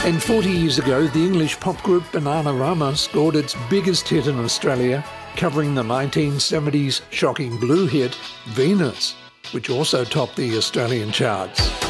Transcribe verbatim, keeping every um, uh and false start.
And forty years ago, the English pop group Bananarama scored its biggest hit in Australia, covering the nineteen seventies shocking blue hit Venus, which also topped the Australian charts.